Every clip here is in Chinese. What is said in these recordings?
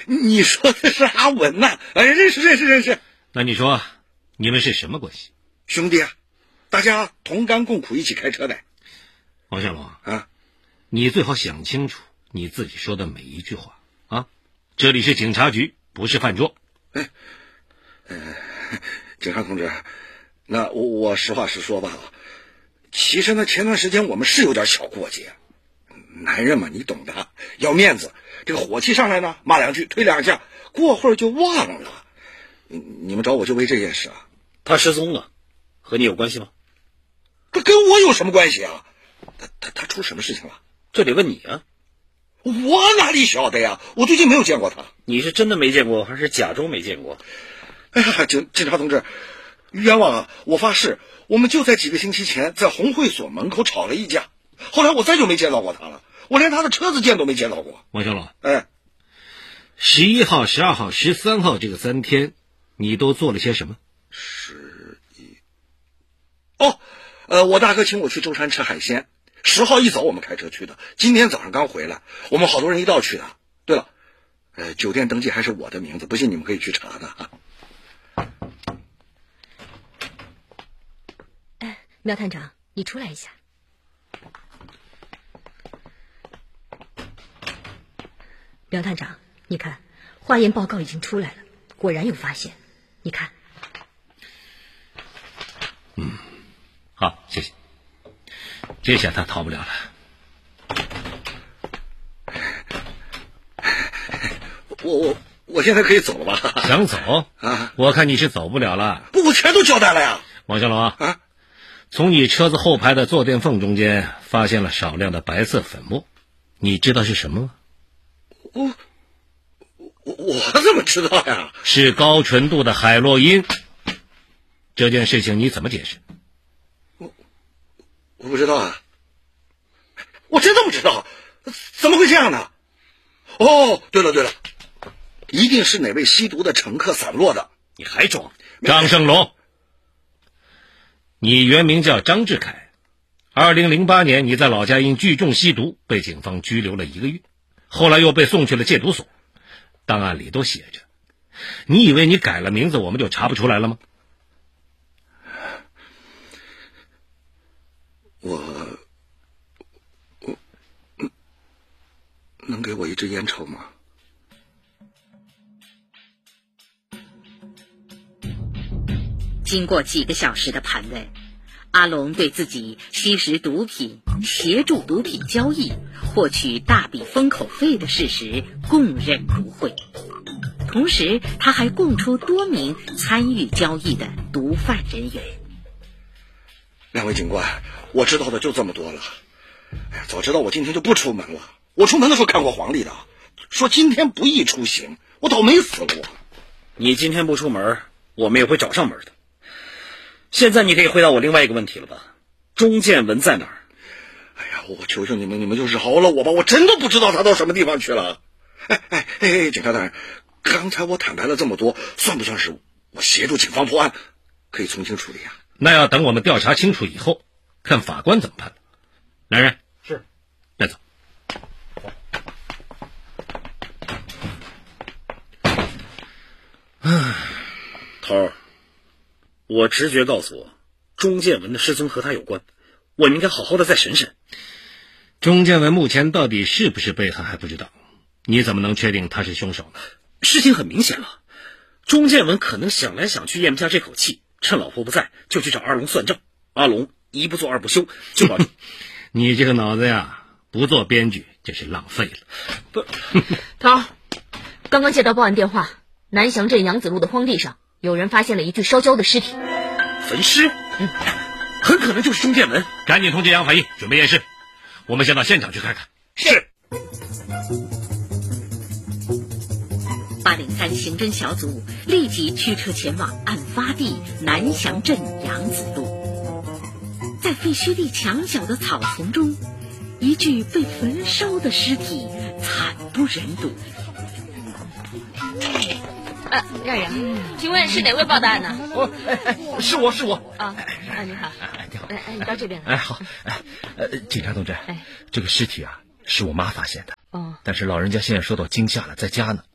你说的是阿文呐？认识。 那你说你们是什么关系？ 兄弟啊，大家同甘共苦，一起开车的。 王小龙啊， 你最好想清楚你自己说的每一句话啊！这里是警察局，不是饭桌。 警察同志，那我实话实说吧。其实呢，前段时间我们是有点小过节，男人嘛，你懂的，要面子。这个火气上来呢，骂两句，推两下，过会儿就忘了。你们找我就为这件事啊？ 他失踪了，和你有关系吗？ 跟我有什么关系啊？他出什么事情了？ 这得问你啊。 我哪里晓得呀？我最近没有见过他。 你是真的没见过，还是假装没见过？ 哎呀，警察同志，冤枉啊！我发誓，我们就在几个星期前在红会所门口吵了一架，后来我再就没见到过他了，我连他的车子见都没见到过。 王小龙 ，11 号、12号、13号这个3天，你都做了些什么 ？11，我大哥请我去舟山吃海鲜，10号一早我们开车去的，今天早上刚回来，我们好多人一道去的。对了，酒店登记还是我的名字，不信你们可以去查的啊。 苗探长，你出来一下。苗探长，你看，化验报告已经出来了，果然有发现。你看。 好，谢谢。这下他逃不了了。 我现在可以走了吧？ 想走啊？ 我看你是走不了了。 我全都交代了呀。 王小龙啊， 从你车子后排的坐垫缝中间发现了少量的白色粉末，你知道是什么吗？ 我怎么知道呀？ 是高纯度的海洛因。这件事情你怎么解释？ 我不知道啊，我真的不知道，怎么会这样呢？哦，对了，一定是哪位吸毒的乘客散落的。 你还装？ 张胜龙，你原名叫张志凯，2008年你在老家因聚众吸毒被警方拘留了1个月，后来又被送去了戒毒所，档案里都写着。你以为你改了名字我们就查不出来了吗？ 我能给我一支烟抽吗？ 经过几个小时的盘问，阿龙对自己吸食毒品、协助毒品交易、获取大笔封口费的事实供认不讳。同时，他还供出多名参与交易的毒贩人员。 两位警官，我知道的就这么多了。哎呀，早知道我今天就不出门了。我出门的时候看过黄历的，说今天不宜出行，我倒霉死了我。 你今天不出门，我们也会找上门的。现在你可以回答我另外一个问题了吧？钟建文在哪儿？ 哎呀，我求求你们就是饶了我吧，我真的不知道他到什么地方去了。警察大人，刚才我坦白了这么多，算不算是我协助警方破案？可以从轻处理啊。 那要等我们调查清楚以后，看法官怎么判。来人， 是， 带走。 头儿，我直觉告诉我，钟建文的失踪和他有关，我们应该好好的再审审。 钟建文目前到底是不是被害还不知道，你怎么能确定他是凶手呢？ 事情很明显了，钟建文可能想来想去咽不下这口气，趁老婆不在就去找阿龙算账。阿龙一不做二不休，就把你这个脑子呀，不做编剧真是浪费了。 不， 头，刚刚接到报案电话，南翔镇杨子路的荒地上有人发现了一具烧焦的尸体。 焚尸？很可能就是钟建文。 赶紧通知杨法医准备验尸，我们先到现场去看看。 是。 803刑侦小组立即驱车前往案发地南翔镇杨子路。在废墟地墙角的草丛中，一具被焚烧的尸体惨不忍睹。 让人，请问是哪位报的案呢？ 是我。 你好。 你好。 你到这边来。 好。警察同志，这个尸体啊，是我妈发现的。 哦。 但是老人家现在受到惊吓了，在家呢。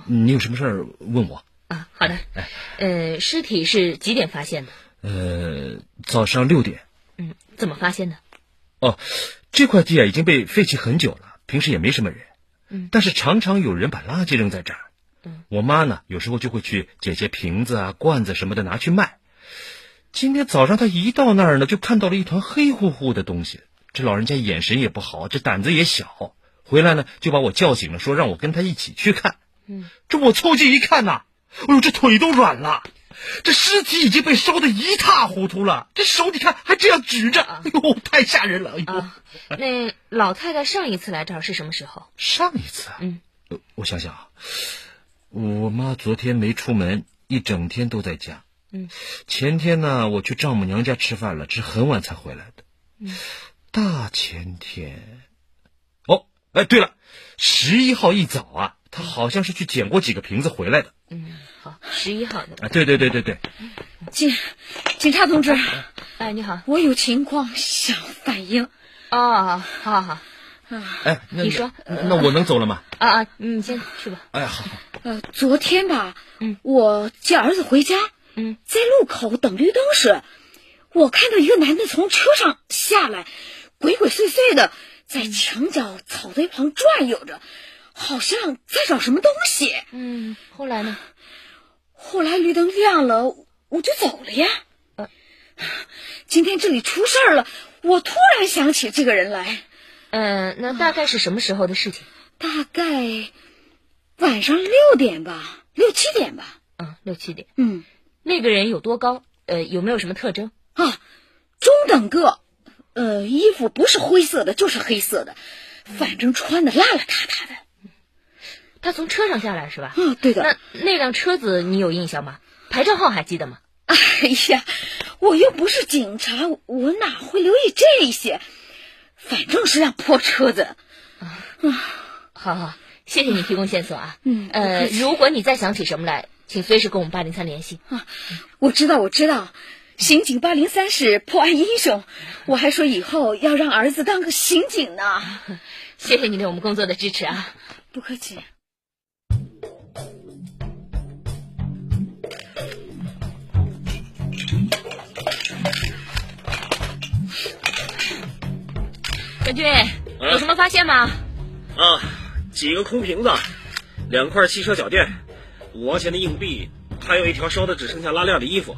你有什么事儿问我啊？好的。尸体是几点发现的？ 早上6点。 怎么发现的？ 这块地已经被废弃很久了，平时也没什么人。但是常常有人把垃圾扔在这儿。我妈呢，有时候就会去捡些瓶子啊、罐子什么的拿去卖。今天早上她一到那儿呢，就看到了一团黑乎乎的东西。这老人家眼神也不好，这胆子也小，回来呢就把我叫醒了，说让我跟他一起去看。这我凑近一看呐，哎呦，这腿都软了。这尸体已经被烧得一塌糊涂了，这手你看还这样举着，哎呦，太吓人了！哎呦， 那老太太上一次来这儿是什么时候？ 上一次我想想啊，我妈昨天没出门，一整天都在家。前天呢，我去丈母娘家吃饭了，是很晚才回来的。大前天，对了，11号一早啊，她好像是去捡过几个瓶子回来的。 好，11号的。 对。 警察同志， 哎，你好， 我有情况想反映。 好。你说， 那我能走了吗？ 你先去吧。 哎，好。 昨天吧，我接儿子回家，在路口等绿灯时，我看到一个男的从车上下来，鬼鬼祟祟的在墙角草堆旁转悠着，好像在找什么东西。 后来呢？ 后来绿灯亮了，我就走了呀。今天这里出事儿了，我突然想起这个人来。 那大概是什么时候的事情？ 大概晚上6点吧，6、7点吧。 6、7点。 那个人有多高？有没有什么特征？ 中等个，衣服不是灰色的就是黑色的，反正穿的邋邋遢遢的。 他从车上下来是吧？ 对的。 那辆车子你有印象吗？牌照号还记得吗？ 哎呀，我又不是警察，我哪会留意这些？反正是辆破车子。 好，谢谢你提供线索啊。如果你再想起什么来，请随时跟我们803联系。 我知道，刑警803是破案英雄，我还说以后要让儿子当个刑警呢。 谢谢你对我们工作的支持啊。 不客气。 小军，有什么发现吗？ 几个空瓶子，2块汽车脚垫，5毛钱的硬币，还有一条烧的只剩下拉链的衣服。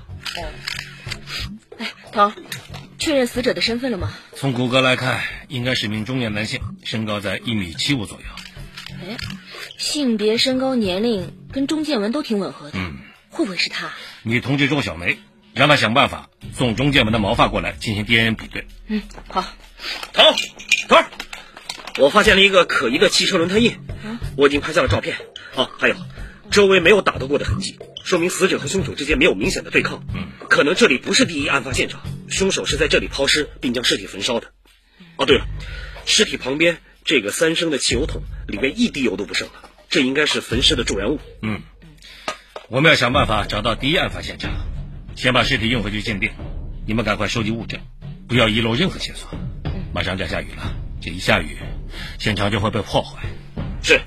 头，确认死者的身份了吗？ 从骨骼来看，应该是名中年男性，身高在1.75米左右。 性别、身高、年龄跟钟建文都挺吻合的。会不会是他？ 你通知周小梅，让她想办法送钟建文的毛发过来进行 DNA 比对。 好。 头儿，我发现了一个可疑的汽车轮胎印，我已经拍下了照片。还有，周围没有打斗过的痕迹，说明死者和凶手之间没有明显的对抗。可能这里不是第一案发现场，凶手是在这里抛尸并将尸体焚烧的。对了，尸体旁边这个3升的汽油桶里面一滴油都不剩了，这应该是焚尸的助燃物。 我们要想办法找到第一案发现场，先把尸体运回去鉴定。你们赶快收集物证，不要遗漏任何线索。马上就要下雨了，这一下雨，现场就会被破坏。 是。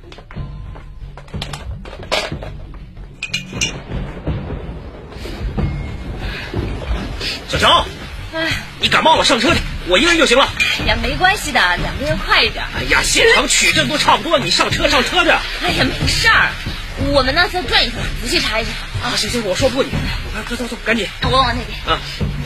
小乔，你感冒了，上车去，我一个人就行了。 哎呀，没关系的，2个人快一点。 哎呀，现场取证都差不多，你上车去。 哎呀，没事儿，我们呢再转一圈，仔细查一下。 行，我说不过你。快走，赶紧。 我往那边。